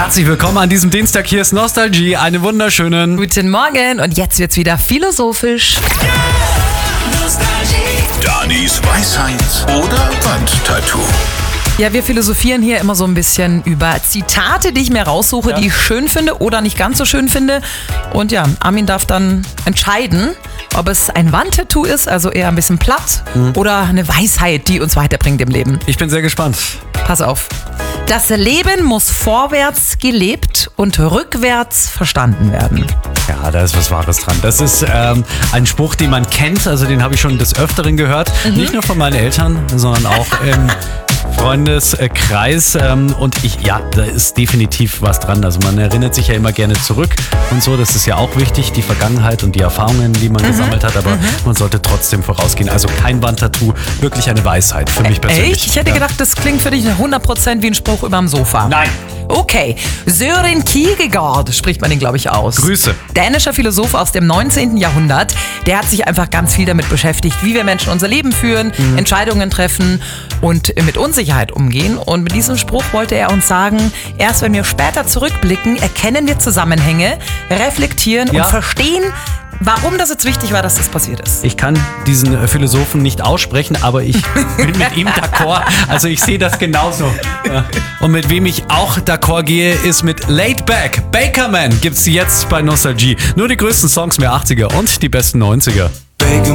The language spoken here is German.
Herzlich willkommen an diesem Dienstag. Hier ist Nostalgie. Einen wunderschönen Guten Morgen und jetzt wird's wieder philosophisch. Danis Weisheit oder Wandtattoo. Ja, wir philosophieren hier immer so ein bisschen über Zitate, die ich mir raussuche, die ich schön finde oder nicht ganz so schön finde. Und ja, Armin darf dann entscheiden, ob es ein Wandtattoo ist, also eher ein bisschen platt, oder eine Weisheit, die uns weiterbringt im Leben. Ich bin sehr gespannt. Pass auf. Das Leben muss vorwärts gelebt und rückwärts verstanden werden. Ja, da ist was Wahres dran. Das ist ein Spruch, den man kennt, also den habe ich schon des Öfteren gehört. Nicht nur von meinen Eltern, sondern auch im Freundeskreis. Und da ist definitiv was dran. Also man erinnert sich ja immer gerne zurück und so. Das ist ja auch wichtig, die Vergangenheit und die Erfahrungen, die man gesammelt hat. Aber man sollte trotzdem vorausgehen. Also kein Wandtattoo, wirklich eine Weisheit für mich persönlich. Echt? Ich hätte gedacht, das klingt für dich 100% wie ein Spruch überm Sofa. Nein. Okay, Søren Kierkegaard spricht man den, glaube ich, aus. Grüße. Dänischer Philosoph aus dem 19. Jahrhundert. Der hat sich einfach ganz viel damit beschäftigt, wie wir Menschen unser Leben führen, Entscheidungen treffen und mit Unsicherheit umgehen. Und mit diesem Spruch wollte er uns sagen, erst wenn wir später zurückblicken, erkennen wir Zusammenhänge, reflektieren und verstehen, warum das jetzt wichtig war, dass das passiert ist. Ich kann diesen Philosophen nicht aussprechen, aber ich bin mit ihm d'accord. Also ich sehe das genauso. Ja. Und mit wem ich auch d'accord gehe, ist mit Laid Back. Bakerman gibt's jetzt bei Nostalgie. Nur die größten Songs mehr 80er und die besten 90er. Baker